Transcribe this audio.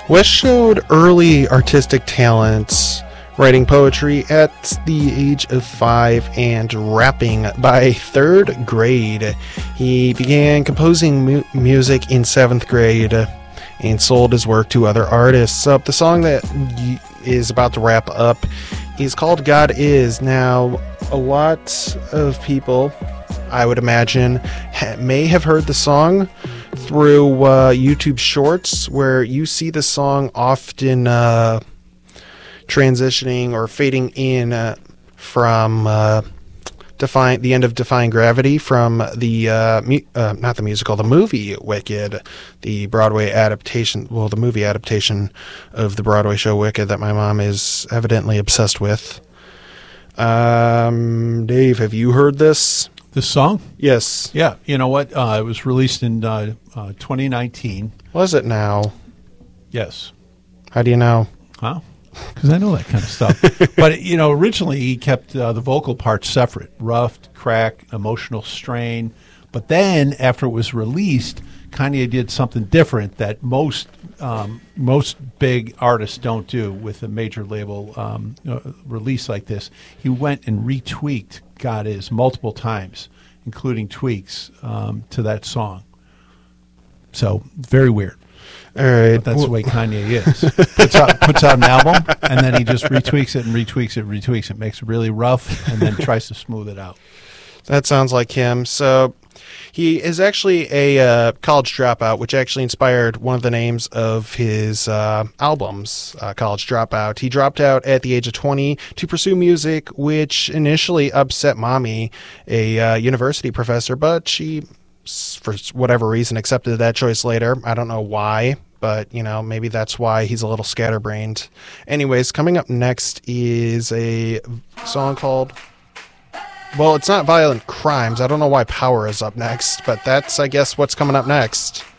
West showed early artistic talent, writing poetry at the age of 5 and rapping by 3rd grade. He began composing music in 7th grade and sold his work to other artists. The song that is about to wrap up is called God Is. Now, a lot of people, I would imagine, may have heard the song through YouTube Shorts, where you see the song often transitioning or fading in from the end of Defying Gravity from the not the musical, the movie Wicked, the Broadway adaptation, the movie adaptation of the Broadway show Wicked that my mom is evidently obsessed with. Dave, have you heard this? This song? Yes. Yeah. You know what? It was released in 2019. Was it now? Yes. How do you know? Huh? Because I know that kind of stuff. But, originally he kept the vocal parts separate. Rough, crack, emotional strain. But then, after it was released, Kanye did something different that most big artists don't do with a major label release like this. He went and retweaked God Is multiple times, including tweaks to that song. So, very weird. All right. But that's the way Kanye is. Puts out an album, and then he just retweaks it and retweaks it, makes it really rough, and then tries to smooth it out. That sounds like him. So he is actually a college dropout, which actually inspired one of the names of his albums, College Dropout. He dropped out at the age of 20 to pursue music, which initially upset Mommy, a university professor, but she, for whatever reason, accepted that choice later. I don't know why, but, maybe that's why he's a little scatterbrained. Anyways, coming up next is a song called... Well, it's not Violent Crimes. I don't know why Power is up next, but that's, I guess, what's coming up next.